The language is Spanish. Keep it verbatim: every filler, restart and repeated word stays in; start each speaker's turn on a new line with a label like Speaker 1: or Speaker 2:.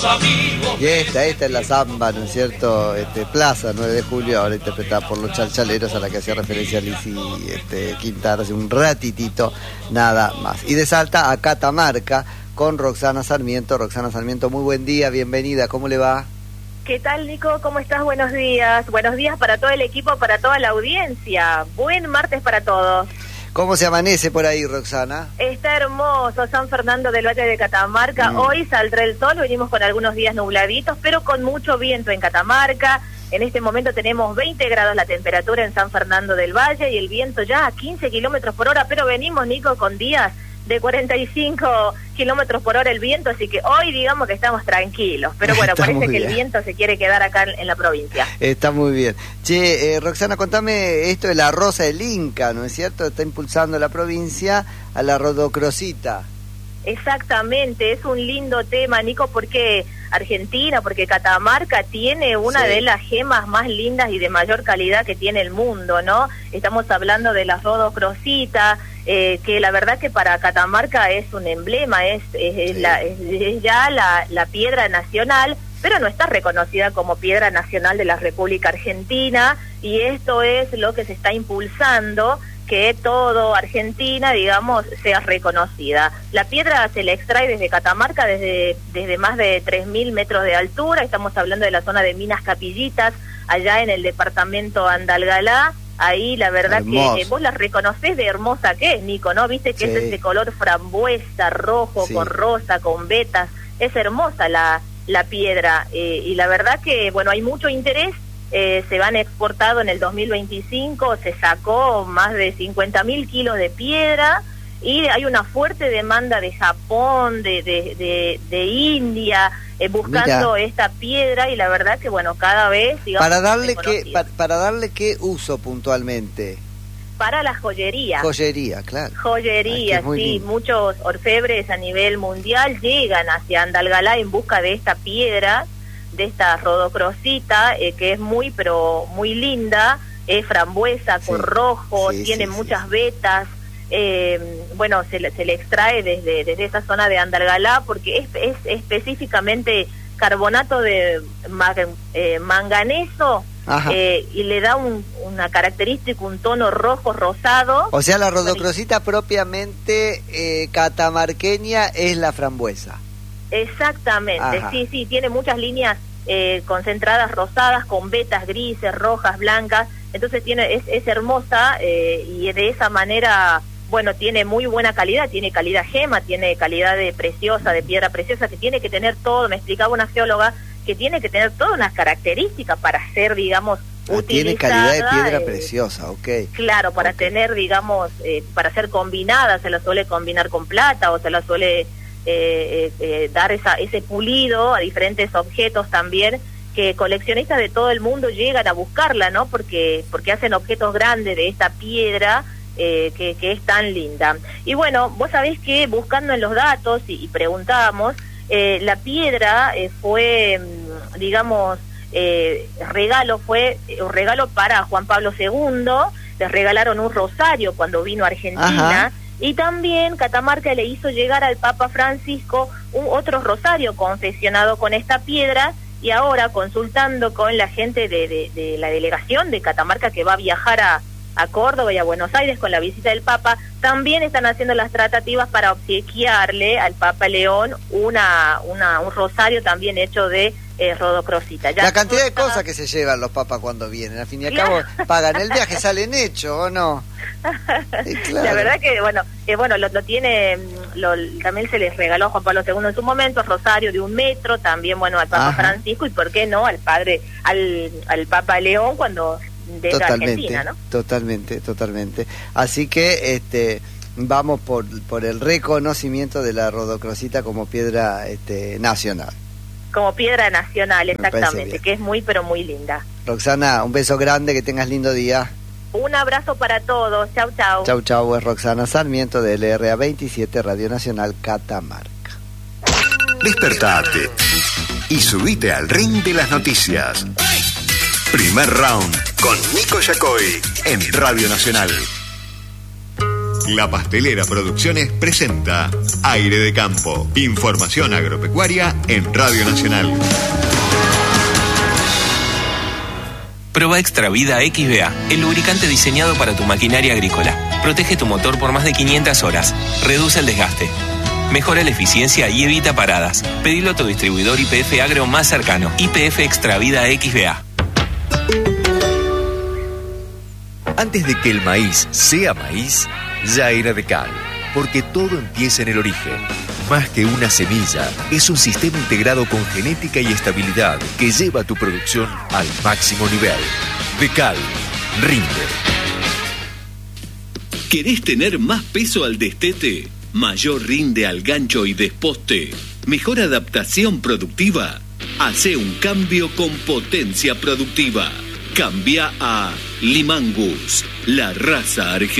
Speaker 1: amigos.
Speaker 2: Y esta, esta es la samba, ¿no es cierto? Este, Plaza nueve de julio, ahora interpretada por los Chalchaleros, a la que hacía referencia Lizzy este, Quintana hace un ratitito, nada más. Y de Salta a Catamarca con Roxana Sarmiento. Roxana Sarmiento, muy buen día, bienvenida, ¿cómo le va?
Speaker 3: ¿Qué tal, Nico? ¿Cómo estás? Buenos días. Buenos días para todo el equipo, para toda la audiencia. Buen martes para todos.
Speaker 2: ¿Cómo se amanece por ahí, Roxana?
Speaker 3: Está hermoso San Fernando del Valle de Catamarca. Mm. Hoy saldrá el sol, venimos con algunos días nubladitos, pero con mucho viento en Catamarca. En este momento tenemos veinte grados la temperatura en San Fernando del Valle y el viento ya a quince kilómetros por hora, pero venimos, Nico, con días de cuarenta y cinco kilómetros por hora el viento, así que hoy digamos que estamos tranquilos, pero bueno,
Speaker 2: Está
Speaker 3: parece que
Speaker 2: bien.
Speaker 3: el viento se quiere quedar acá en, en la provincia.
Speaker 2: Está muy bien. Che, eh, Roxana, contame esto de la Rosa del Inca, ¿no es cierto? Está impulsando la provincia a la rodocrosita.
Speaker 3: Exactamente, es un lindo tema, Nico, porque Argentina, porque Catamarca tiene una
Speaker 2: Sí.
Speaker 3: de las gemas más lindas y de mayor calidad que tiene el mundo, ¿no? Estamos hablando de la rodocrosita, eh, que la verdad que para Catamarca es un emblema, es, es, es,
Speaker 2: Sí.
Speaker 3: la, es, es ya la, la piedra nacional, pero no está reconocida como piedra nacional de la República Argentina, y esto es lo que se está impulsando, que todo Argentina, digamos, sea reconocida. La piedra se la extrae desde Catamarca, desde, desde más de tres mil metros de altura. Estamos hablando de la zona de Minas Capillitas, allá en el departamento Andalgalá. Ahí la verdad
Speaker 2: Hermoso.
Speaker 3: que eh, vos la reconocés de hermosa que es, Nico, ¿no? Viste que
Speaker 2: Sí.
Speaker 3: es ese color frambuesa, rojo,
Speaker 2: Sí.
Speaker 3: con rosa, con vetas. Es hermosa la, la piedra. Eh, y la verdad que, bueno, hay mucho interés. Eh, se van exportado en el dos mil veinticinco, se sacó más de cincuenta mil kilos de piedra y hay una fuerte demanda de Japón, de, de, de, de India, eh, buscando Mira. esta piedra, y la verdad que bueno, cada vez digamos,
Speaker 2: para darle qué para, para darle qué uso puntualmente.
Speaker 3: Para la joyería.
Speaker 2: Joyería, claro.
Speaker 3: Joyería,
Speaker 2: Ay,
Speaker 3: sí,
Speaker 2: lindo.
Speaker 3: muchos orfebres a nivel mundial llegan hacia Andalgalá en busca de esta piedra, de esta rodocrosita, eh, que es muy, pero muy linda, es frambuesa con
Speaker 2: Sí.
Speaker 3: rojo,
Speaker 2: Sí,
Speaker 3: tiene
Speaker 2: sí,
Speaker 3: muchas
Speaker 2: sí.
Speaker 3: sí. vetas, eh, bueno, se le, se le extrae desde, desde esa zona de Andalgalá, porque es, es específicamente carbonato de mag, eh, manganeso, eh, y le da un, una característica, un tono rojo rosado.
Speaker 2: O sea, la rodocrosita propiamente eh, catamarqueña es la frambuesa.
Speaker 3: Exactamente,
Speaker 2: Ajá.
Speaker 3: sí, sí, tiene muchas líneas eh, concentradas rosadas con vetas grises, rojas, blancas, entonces tiene es, es hermosa, eh, y de esa manera, bueno, tiene muy buena calidad, tiene calidad gema, tiene calidad de preciosa, de piedra preciosa, que tiene que tener todo, me explicaba una geóloga, que tiene que tener todas unas características para ser, digamos,
Speaker 2: Ah,
Speaker 3: utilizada.
Speaker 2: tiene calidad de piedra
Speaker 3: eh,
Speaker 2: preciosa, ok.
Speaker 3: Claro, para
Speaker 2: okay.
Speaker 3: tener, digamos, eh, para ser combinada, se la suele combinar con plata o se la suele... Eh, eh, eh, dar esa, ese pulido a diferentes objetos también, que coleccionistas de todo el mundo llegan a buscarla, ¿no? Porque porque hacen objetos grandes de esta piedra eh, que, que es tan linda. Y bueno, vos sabés que buscando en los datos y, y preguntábamos, eh, la piedra eh, fue, digamos, eh, regalo, fue un regalo para Juan Pablo segundo, les regalaron un rosario cuando vino a Argentina. Ajá. Y también Catamarca le hizo llegar al Papa Francisco un otro rosario confeccionado con esta piedra, y ahora consultando con la gente de, de, de la delegación de Catamarca que va a viajar a, a Córdoba y a Buenos Aires con la visita del Papa, también están haciendo las tratativas para obsequiarle al Papa León una, una un rosario también hecho de eh, rodocrosita. Ya
Speaker 2: la cantidad de
Speaker 3: está...
Speaker 2: cosas que se llevan los papas cuando vienen, al fin y al
Speaker 3: claro.
Speaker 2: cabo pagan el viaje, salen hechos, ¿o no?
Speaker 3: Sí, claro. La verdad que, bueno, eh, bueno lo, lo tiene, lo, también se les regaló a Juan Pablo segundo en su momento, rosario de un metro, también, bueno, al Papa Ajá. Francisco, y por qué no, al padre, al, al Papa León cuando venga
Speaker 2: totalmente,
Speaker 3: a Argentina, ¿no?
Speaker 2: Totalmente, totalmente. Así que, este... vamos por por el reconocimiento de la rodocrosita como piedra este, nacional.
Speaker 3: Como piedra nacional, exactamente, que es muy, pero muy linda.
Speaker 2: Roxana, un beso grande, que tengas lindo día.
Speaker 3: Un abrazo para todos, chau, chau.
Speaker 2: Chau, chau, es Roxana Sarmiento de L R A veintisiete, Radio Nacional Catamarca.
Speaker 4: Despertate y subite al ring de las noticias. Primer round con Nico Yacoy en Radio Nacional. La Pastelera Producciones presenta Aire de Campo. Información agropecuaria en Radio Nacional.
Speaker 1: Proba Extra Vida X B A, el lubricante diseñado para tu maquinaria agrícola. Protege tu motor por más de quinientas horas. Reduce el desgaste. Mejora la eficiencia y evita paradas. Pedilo a tu distribuidor Y P F Agro más cercano. Y P F Extra Vida X B A.
Speaker 5: Antes de que el maíz sea maíz, ya era Decal, porque todo empieza en el origen. Más que una semilla, es un sistema integrado con genética y estabilidad que lleva tu producción al máximo nivel. Decal, rinde.
Speaker 6: ¿Querés tener más peso al destete? ¿Mayor rinde al gancho y desposte? ¿Mejor adaptación productiva? Hacé un cambio con Potencia Productiva. Cambia a Limangus, la raza argentina.